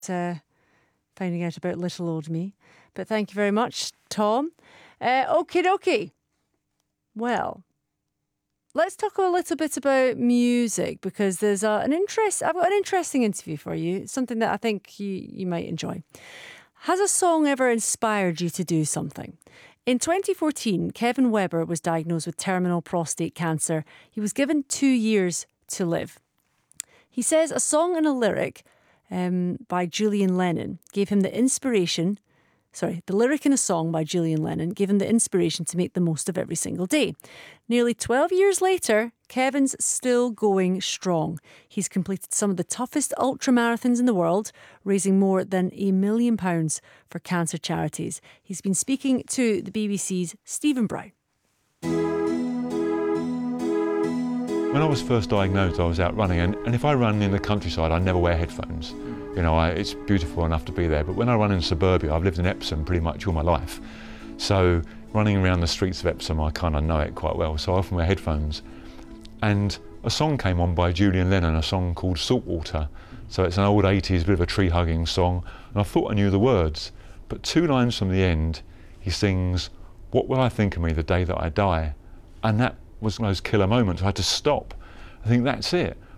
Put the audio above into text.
finding out about little old me. But thank you very much, Tom. Okie dokie. Well, let's talk a little bit about music, because there's I've got an interesting interview for you, something that I think you might enjoy. Has a song ever inspired you to do something? In 2014, Kevin Webber was diagnosed with terminal prostate cancer. He was given 2 years to live. He says a song and a lyric by Julian Lennon gave him the inspiration. The lyric in a song by Julian Lennon gave him the inspiration to make the most of every single day. Nearly 12 years later, Kevin's still going strong. He's completed some of the toughest ultramarathons in the world, raising more than £1 million for cancer charities. He's been speaking to the BBC's Stephen Brown. When I was first diagnosed, I was out running, and if I run in the countryside, I never wear headphones. You know, it's beautiful enough to be there, but when I run in suburbia, I've lived in Epsom pretty much all my life. So running around the streets of Epsom, I kind of know it quite well, so I often wear headphones. And a song came on by Julian Lennon, a song called Saltwater. So it's an old 80s, bit of a tree-hugging song, and I thought I knew the words. But 2 lines from the end, he sings, "What will I think of me the day that I die?" And that was one of those killer moments. I had to stop. I think that's it.